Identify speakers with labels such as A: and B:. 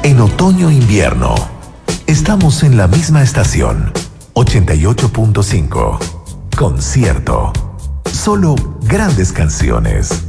A: En otoño-invierno, estamos en la misma estación. 88.5. Concierto. Solo grandes canciones.